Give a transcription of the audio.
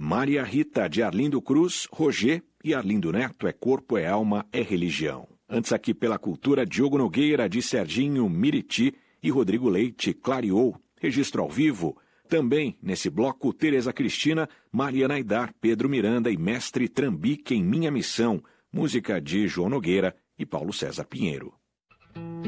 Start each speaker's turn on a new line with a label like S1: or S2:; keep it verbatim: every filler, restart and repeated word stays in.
S1: Maria Rita, de Arlindo Cruz, Roger e Arlindo Neto, é Corpo, é Alma, é Religião. Antes aqui pela Cultura, Diogo Nogueira, de Serginho, Miriti e Rodrigo Leite, Clareou, registro ao vivo. Também, nesse bloco, Tereza Cristina, Mariana Aidar, Pedro Miranda e Mestre Trambique em Minha Missão, música de João Nogueira e Paulo César Pinheiro.